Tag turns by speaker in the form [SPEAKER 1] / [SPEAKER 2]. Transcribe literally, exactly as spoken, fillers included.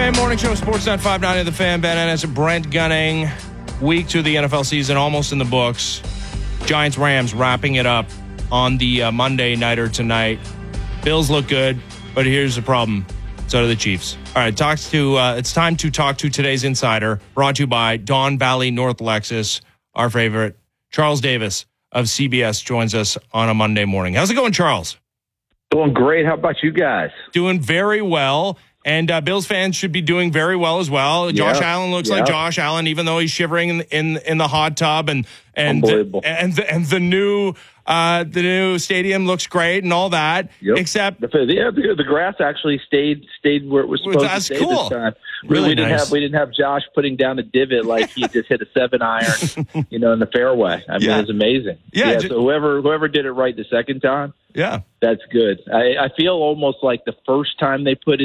[SPEAKER 1] Fan Morning Show, Sportsnet five ninety, The Fan, Ben Ennis, Brent Gunning. Week two of the N F L season almost in the books. Giants Rams wrapping it up on the uh, Monday nighter tonight. Bills look good, but here's the problem. So do the Chiefs. All right, talks to. Uh, it's time to talk to today's insider, brought to you by Don Valley North Lexus, our favorite. Charles Davis of C B S joins us on a Monday morning. How's it going, Charles?
[SPEAKER 2] Doing great. How about you guys?
[SPEAKER 1] Doing very well. And uh, Bills fans should be doing very well as well. Josh
[SPEAKER 2] Yep.
[SPEAKER 1] Allen looks
[SPEAKER 2] Yep.
[SPEAKER 1] like Josh Allen, even though he's shivering in in, in the hot tub, and and
[SPEAKER 2] Unbelievable.
[SPEAKER 1] and the, and the new uh, the new stadium looks great and all that.
[SPEAKER 2] Yep.
[SPEAKER 1] Except
[SPEAKER 2] the, yeah, the, the grass actually stayed stayed where it was supposed
[SPEAKER 1] That's
[SPEAKER 2] to stay
[SPEAKER 1] cool.
[SPEAKER 2] this time.
[SPEAKER 1] Really
[SPEAKER 2] we didn't
[SPEAKER 1] nice.
[SPEAKER 2] have we didn't have Josh putting down a divot like he just hit a seven iron, you know, in the fairway. I mean,
[SPEAKER 1] Yeah.
[SPEAKER 2] it was amazing.
[SPEAKER 1] Yeah,
[SPEAKER 2] yeah
[SPEAKER 1] ju-
[SPEAKER 2] so whoever whoever did it right the second time,
[SPEAKER 1] yeah.
[SPEAKER 2] that's good. I, I feel almost like the first time they put